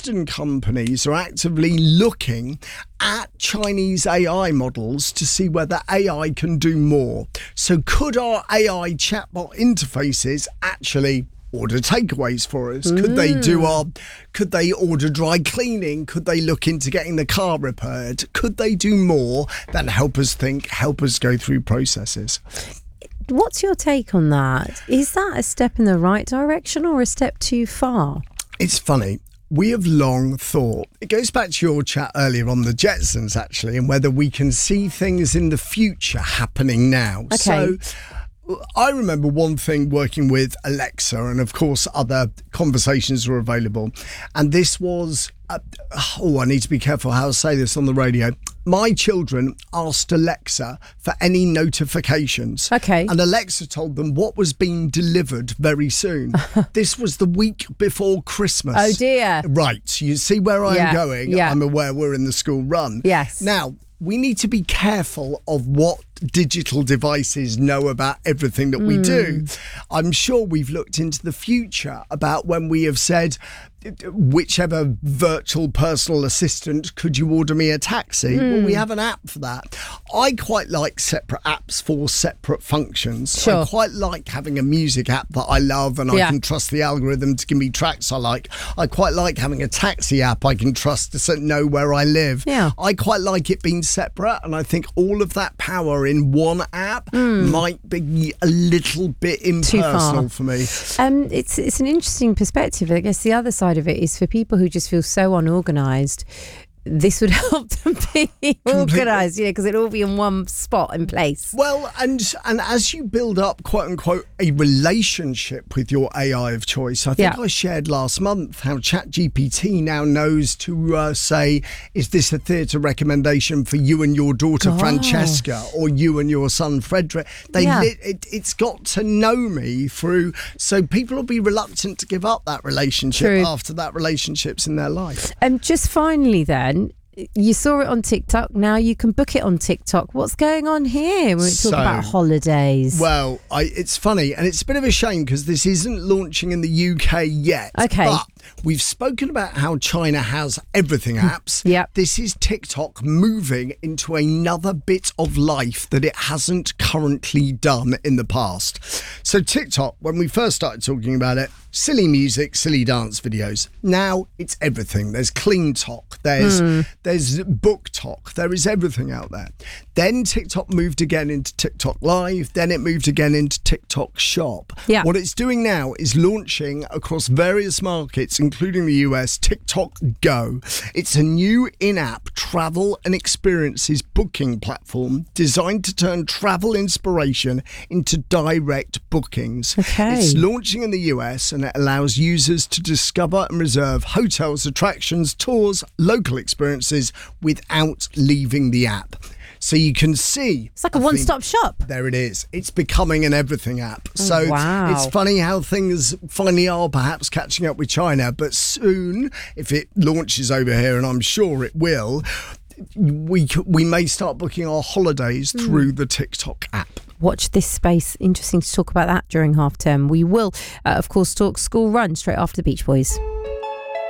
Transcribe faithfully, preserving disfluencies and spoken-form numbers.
Western companies are actively looking at Chinese A I models to see whether A I can do more. So could our A I chatbot interfaces actually order takeaways for us? Mm. Could they do our, could they order dry cleaning? Could they look into getting the car repaired? Could they do more than help us think, help us go through processes? What's your take on that? Is that a step in the right direction or a step too far? It's funny. We have long thought, it goes back to your chat earlier on the Jetsons actually, and whether we can see things in the future happening now. Okay. So I remember one thing working with Alexa, and of course other conversations were available. And this was, uh, oh, I need to be careful how I say this on the radio. My children asked Alexa for any notifications. Okay. And Alexa told them what was being delivered very soon. This was the week before Christmas. Oh, dear. Right. You see where I'm yeah. going? Yeah. I'm aware we're in the school run. Yes. Now, we need to be careful of what digital devices know about everything that we mm. do. I'm sure we've looked into the future about when we have said, whichever virtual personal assistant, could you order me a taxi? Mm. Well, we have an app for that. I quite like separate apps for separate functions. Sure. I quite like having a music app that I love and yeah. I can trust the algorithm to give me tracks I like. I quite like having a taxi app I can trust to know where I live. Yeah. I quite like it being separate, and I think all of that power in one app mm. might be a little bit impersonal for me. Um, it's it's an interesting perspective. I guess the other side of it is for people who just feel so unorganised, this would help them be organised, yeah, because it'll all be in one spot in place. Well, and and as you build up, quote unquote, a relationship with your A I of choice, I think yeah. I shared last month how ChatGPT now knows to uh, say, is this a theatre recommendation for you and your daughter oh. Francesca, or you and your son Frederick? They yeah. lit, it, it's got to know me through, so people will be reluctant to give up that relationship True. after that relationship's in their life. And just finally then, you saw it on TikTok, now you can book it on TikTok. What's going on here when we talk So, about holidays? Well, I, it's funny, and it's a bit of a shame because this isn't launching in the U K yet. Okay. But we've spoken about how China has everything apps. Yep. This is TikTok moving into another bit of life that it hasn't currently done in the past. So TikTok, when we first started talking about it, silly music, silly dance videos. Now it's everything. There's clean talk. There's mm. there's book talk. There is everything out there. Then TikTok moved again into TikTok Live. Then it moved again into TikTok Shop. Yeah. What it's doing now is launching across various markets, including the U S, TikTok Go. It's a new in-app travel and experiences booking platform designed to turn travel inspiration into direct bookings. Okay. It's launching in the U S and it allows users to discover and reserve hotels, attractions, tours, local experiences without leaving the app. So you can see... It's like a one-stop shop. There it is. It's becoming an everything app. So wow. it's funny how things finally are perhaps catching up with China, but soon, if it launches over here, and I'm sure it will, we we may start booking our holidays mm. through the TikTok app. Watch this space. Interesting to talk about that during half term. We will, uh, of course, talk school run straight after the Beach Boys.